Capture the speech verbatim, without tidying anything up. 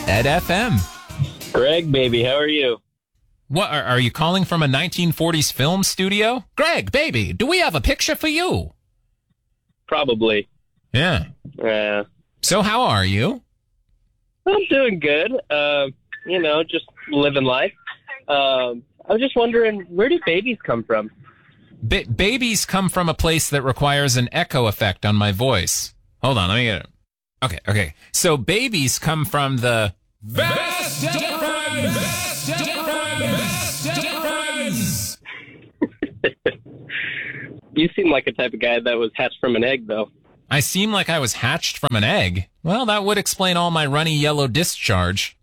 Ed F M. Greg, baby, how are you? What, are, are you calling from a nineteen forties film studio? Greg, baby, do we have a picture for you? Probably. Yeah. Yeah. So how are you? I'm doing good. Uh, you know, just living life. Um, I was just wondering, where do babies come from? Ba- babies come from a place that requires an echo effect on my voice. Hold on, let me get it. Okay, okay. So babies come from the vast difference, vast difference, vast difference. You seem like a type of guy that was hatched from an egg, though. I seem like I was hatched from an egg. Well, that would explain all my runny yellow discharge.